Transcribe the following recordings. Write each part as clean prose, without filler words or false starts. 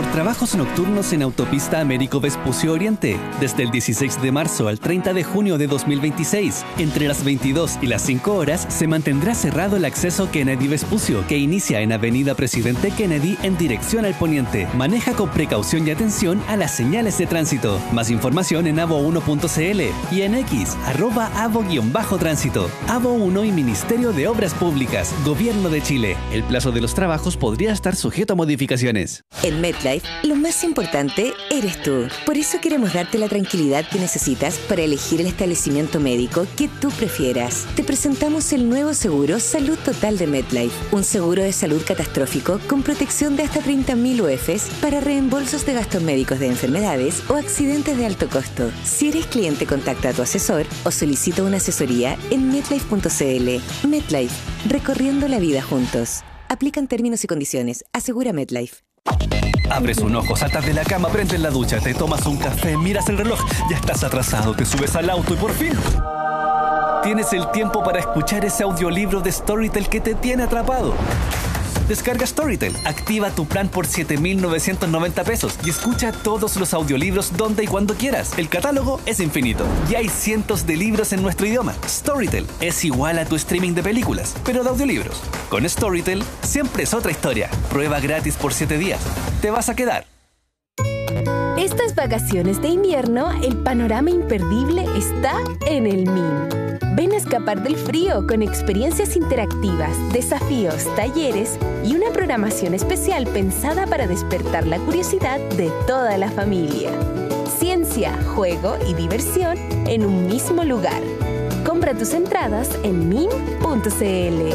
por trabajos nocturnos en Autopista Américo Vespucio Oriente. Desde el 16 de marzo al 30 de junio de 2026, entre las 22 y las 5 horas, se mantendrá cerrado el acceso Kennedy Vespucio, que inicia en Avenida Presidente Kennedy en dirección al poniente. Maneja con precaución y atención a las señales de tránsito. Más información en avo1.cl y en X, @avo_tránsito. Avo1 y Ministerio de Obras Públicas, Gobierno de Chile. El plazo de los trabajos podría estar sujeto a modificaciones. En MetLife, lo más importante eres tú. Por eso queremos darte la tranquilidad que necesitas para elegir el establecimiento médico que tú prefieras. Te presentamos el nuevo seguro Salud Total de MetLife. Un seguro de salud catastrófico con protección de hasta 30.000 UFs para reembolsos de gastos médicos de enfermedades o accidentes de alto costo. Si eres cliente, contacta a tu asesor o solicita una asesoría en MetLife.cl. MetLife, recorriendo la vida juntos. Aplican términos y condiciones. Asegura MetLife. Abres un ojo, saltas de la cama, prendes la ducha, te tomas un café, miras el reloj, ya estás atrasado, te subes al auto y por fin tienes el tiempo para escuchar ese audiolibro de Storytel que te tiene atrapado. Descarga Storytel, activa tu plan por 7,990 pesos y escucha todos los audiolibros donde y cuando quieras. El catálogo es infinito y hay cientos de libros en nuestro idioma. Storytel es igual a tu streaming de películas, pero de audiolibros. Con Storytel siempre es otra historia. Prueba gratis por 7 días. Te vas a quedar. Estas vacaciones de invierno, el panorama imperdible está en el MIM. Ven a escapar del frío con experiencias interactivas, desafíos, talleres y una programación especial pensada para despertar la curiosidad de toda la familia. Ciencia, juego y diversión en un mismo lugar. Compra tus entradas en mim.cl.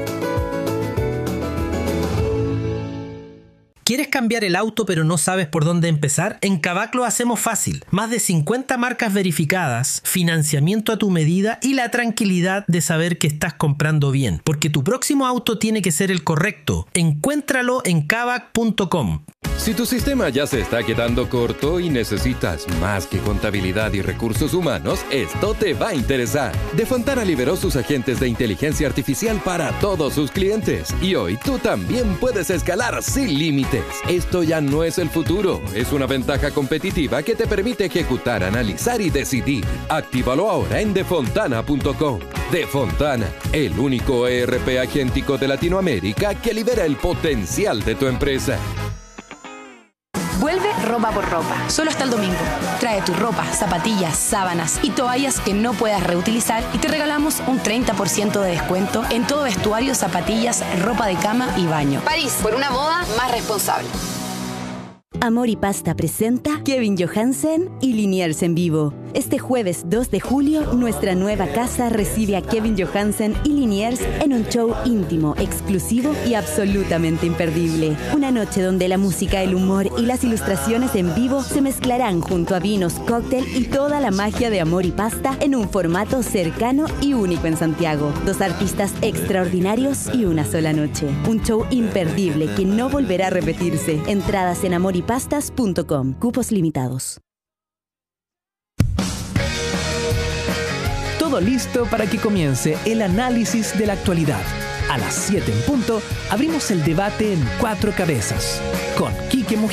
¿Quieres cambiar el auto pero no sabes por dónde empezar? En Kavak lo hacemos fácil. Más de 50 marcas verificadas, financiamiento a tu medida y la tranquilidad de saber que estás comprando bien. Porque tu próximo auto tiene que ser el correcto. Encuéntralo en kavak.com. Si tu sistema ya se está quedando corto y necesitas más que contabilidad y recursos humanos, esto te va a interesar. De Fontana liberó sus agentes de inteligencia artificial para todos sus clientes. Y hoy tú también puedes escalar sin límites. Esto ya no es el futuro, es una ventaja competitiva que te permite ejecutar, analizar y decidir. Actívalo ahora en defontana.com. Defontana, el único ERP agéntico de Latinoamérica que libera el potencial de tu empresa. Vuelve Ropa por Ropa, solo hasta el domingo. Trae tu ropa, zapatillas, sábanas y toallas que no puedas reutilizar y te regalamos un 30% de descuento en todo vestuario, zapatillas, ropa de cama y baño. París, por una moda más responsable. Amor y Pasta presenta Kevin Johansen y Liniers en vivo. Este jueves 2 de julio, nuestra nueva casa recibe a Kevin Johansen y Liniers en un show íntimo, exclusivo y absolutamente imperdible. Una noche donde la música, el humor y las ilustraciones en vivo se mezclarán junto a vinos, cóctel y toda la magia de Amor y Pasta en un formato cercano y único en Santiago. 2 artistas extraordinarios y una sola noche. Un show imperdible que no volverá a repetirse. Entradas en amoripastas.com. Cupos limitados. Todo listo para que comience el análisis de la actualidad. A las 7 en punto, abrimos el debate en 4 cabezas con Quique Mujica.